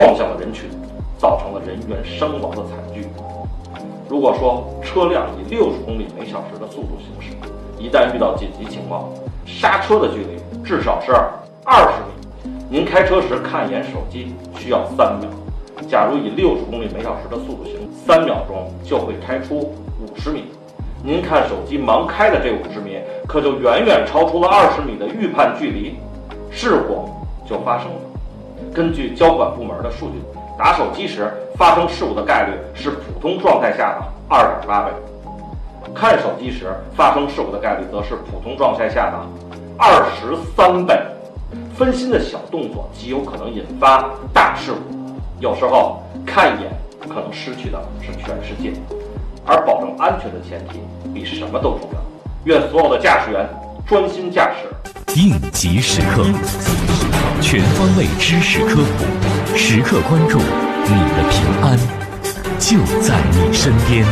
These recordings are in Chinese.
撞向了人群，造成了人员伤亡的惨剧。如果说车辆以60公里每小时的速度行驶，一旦遇到紧急情况，刹车的距离至少是20米，您开车时看一眼手机需要3秒。假如以60公里每小时的速度行，3秒钟就会开出50米。您看手机盲开的这50米，可就远远超出了20米的预判距离，事故就发生了。根据交管部门的数据，打手机时发生事故的概率是普通状态下的2.8倍，看手机时发生事故的概率则是普通状态下的23倍。分心的小动作极有可能引发大事故，有时候看一眼可能失去的是全世界，而保证安全的前提比什么都重要。愿所有的驾驶员专心驾驶。 应急时刻，全方位知识科普，时刻关注你的平安，就在你身边。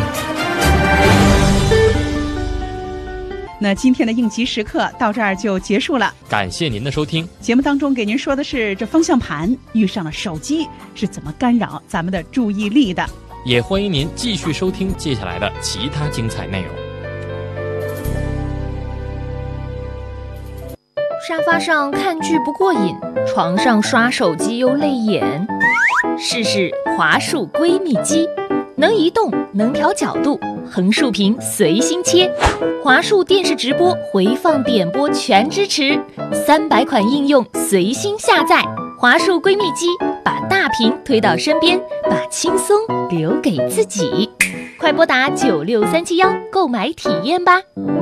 那今天的应急时刻到这儿就结束了， 感谢您的收听。 节目当中给您说的是，这方向盘遇上了手机是怎么干扰咱们的注意力的。 也欢迎您继续收听接下来的其他精彩内容。 沙发上看剧不过瘾，床上刷手机又累眼。试试华数闺蜜机，能移动，能调角度，横竖屏随心切，华数电视直播、回放点播全支持，300款应用随心下载。华数闺蜜机，把大屏推到身边，把轻松留给自己。快拨打96371购买体验吧。